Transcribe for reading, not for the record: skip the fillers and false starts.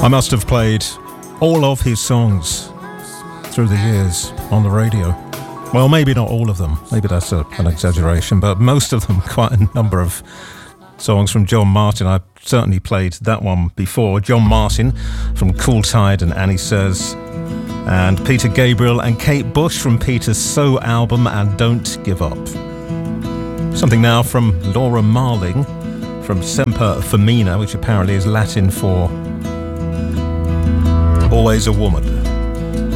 I must have played all of his songs through the years on the radio. Well, maybe not all of them. Maybe that's an exaggeration, but most of them, quite a number of songs from John Martyn. I've certainly played that one before. John Martyn from Cool Tide and Annie Says, and Peter Gabriel and Kate Bush from Peter's So album and Don't Give Up. Something now from Laura Marling from Semper Femina, which apparently is Latin for Always a Woman.